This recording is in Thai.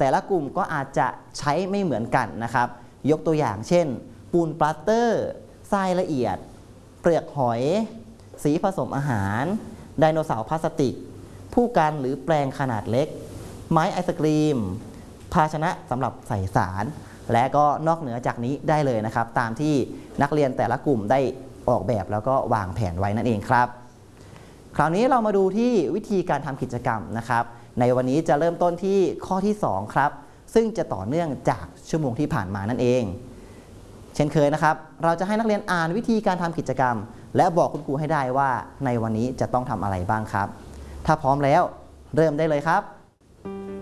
แต่ละกลุ่มก็อาจจะใช้ไม่เหมือนกันนะครับยกตัวอย่างเช่นปูนปลาสเตอร์ทรายละเอียดเปลือกหอยสีผสมอาหารไดโนเสาร์พลาสติกผู้กันหรือแปลงขนาดเล็กไม้ไอศกรีมภาชนะสำหรับใส่สารและก็นอกเหนือจากนี้ได้เลยนะครับตามที่นักเรียนแต่ละกลุ่มได้ออกแบบแล้วก็วางแผนไว้นั่นเองครับคราวนี้เรามาดูที่วิธีการทำกิจกรรมนะครับในวันนี้จะเริ่มต้นที่ข้อที่2ครับซึ่งจะต่อเนื่องจากชั่วโมงที่ผ่านมานั่นเองเช่นเคยนะครับเราจะให้นักเรียนอ่านวิธีการทำกิจกรรมและบอกคุณครูให้ได้ว่าในวันนี้จะต้องทำอะไรบ้างครับถ้าพร้อมแล้วเริ่มได้เลยครับ